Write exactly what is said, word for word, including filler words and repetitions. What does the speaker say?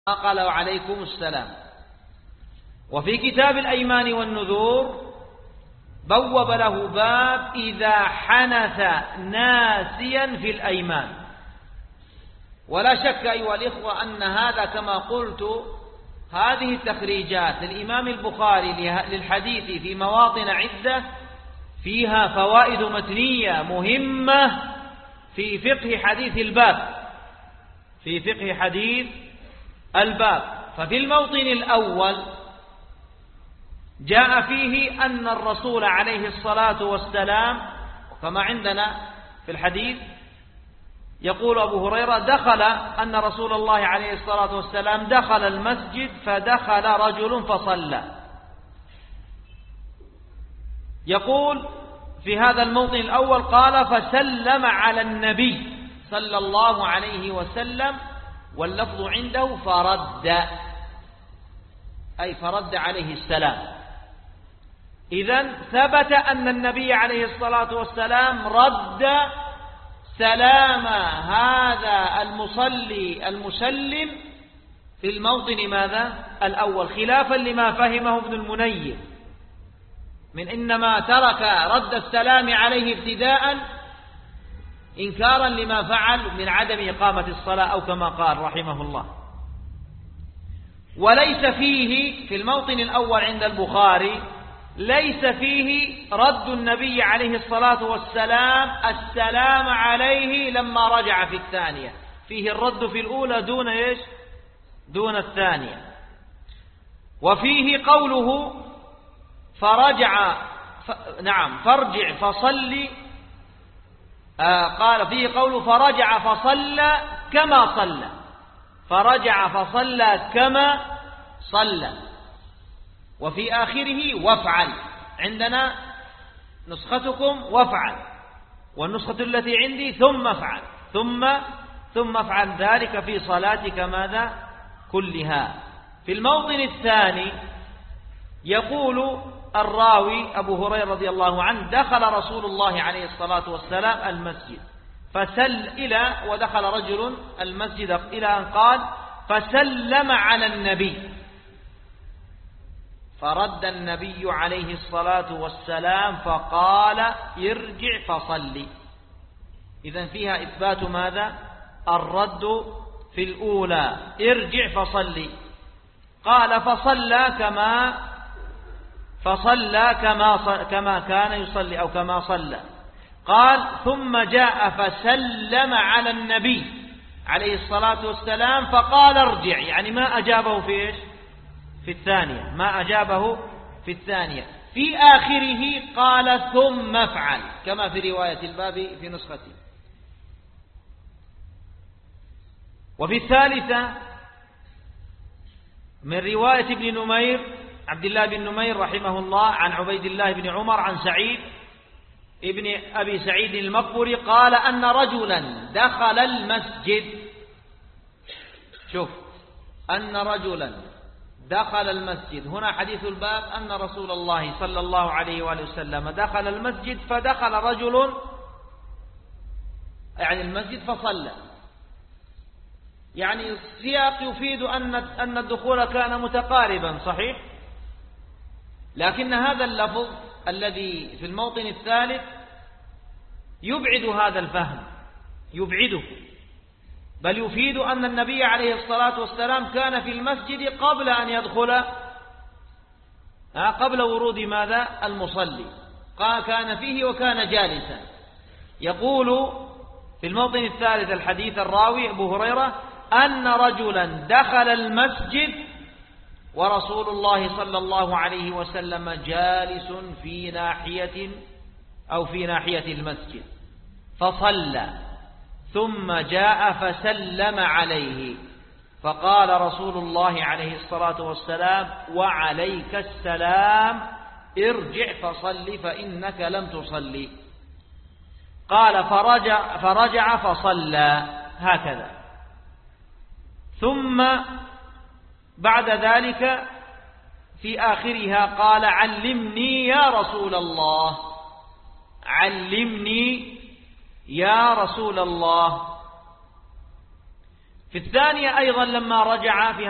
قال وعليكم السلام. وفي كتاب الأيمان والنذور بوب له باب إذا حنث ناسيا في الأيمان. ولا شك أيها الإخوة أن هذا كما قلت هذه التخريجات للإمام البخاري للحديث في مواطن عدة فيها فوائد متنية مهمة في فقه حديث الباب في فقه حديث الباب. ففي الموطن الأول جاء فيه أن الرسول عليه الصلاة والسلام كما عندنا في الحديث يقول أبو هريرة دخل أن رسول الله عليه الصلاة والسلام دخل المسجد فدخل رجل فصلى. يقول في هذا الموطن الأول قال فسلم على النبي صلى الله عليه وسلم، واللفظ عنده فرد، أي فرد عليه السلام. إذن ثبت أن النبي عليه الصلاة والسلام رد سلام هذا المصلي المسلم في الموطن ماذا؟ الأول، خلافا لما فهمه ابن المنير من إنما ترك رد السلام عليه ابتداء إنكارا لما فعل من عدم إقامة الصلاة أو كما قال رحمه الله. وليس فيه في الموطن الأول عند البخاري ليس فيه رد النبي عليه الصلاة والسلام السلام عليه لما رجع في الثانية، فيه الرد في الأولى دون إيش؟ دون الثانية. وفيه قوله فرجع ف... نعم فارجع فصلي، آه قال فيه قوله فرجع فصلى كما صلى، فرجع فصلى كما صلى. وفي آخره وافعل، عندنا نسختكم وافعل، والنسخة التي عندي ثم افعل ثم ثم افعل ذلك في صلاتك ماذا كلها. في الموطن الثاني يقول الراوي أبو هريرة رضي الله عنه دخل رسول الله عليه الصلاة والسلام المسجد فسل إلى ودخل رجل المسجد إلى أن قال فسلم على النبي فرد النبي عليه الصلاة والسلام فقال ارجع فصلي. إذن فيها إثبات ماذا؟ الرد في الأولى ارجع فصلي. قال فصلى كما فصلى كما كما كان يصلي أو كما صلى. قال ثم جاء فسلم على النبي عليه الصلاة والسلام فقال ارجع، يعني ما أجابه في إيش؟ في الثانية، ما أجابه في الثانية. في آخره قال ثم افعل كما في رواية الباب في نسختي. وفي الثالثة من رواية ابن نمير عبد الله بن نمير رحمه الله عن عبيد الله بن عمر عن سعيد ابن أبي سعيد المقبري قال أن رجلا دخل المسجد. شوف، أن رجلا دخل المسجد، هنا حديث الباب أن رسول الله صلى الله عليه وآله وسلم دخل المسجد فدخل رجل يعني المسجد فصلى، يعني السياق يفيد أن أن الدخول كان متقاربا صحيح، لكن هذا اللفظ الذي في الموطن الثالث يبعد هذا الفهم، يبعده، بل يفيد أن النبي عليه الصلاة والسلام كان في المسجد قبل أن يدخل، قبل ورود ماذا؟ المصلي، كان فيه وكان جالسا. يقول في الموطن الثالث الحديث الراوي أبو هريرة أن رجلا دخل المسجد ورسول الله صلى الله عليه وسلم جالس في ناحية أو في ناحية المسجد فصلى ثم جاء فسلم عليه فقال رسول الله عليه الصلاة والسلام وعليك السلام ارجع فصل فإنك لم تصلي. قال فرجع, فرجع فصلى هكذا. ثم بعد ذلك في آخرها قال علمني يا رسول الله، علمني يا رسول الله. في الثانية أيضا لما رجع في